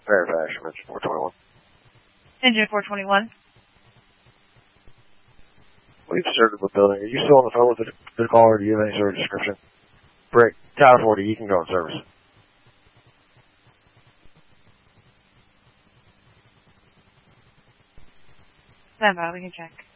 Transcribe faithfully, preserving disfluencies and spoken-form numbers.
Fairfax, engine four twenty-one. Engine four twenty-one. We've started the building. Are you still on the phone with the, the caller? Do you have any sort of description? Break. Tower forty, you can go in service. Stand by, we can check.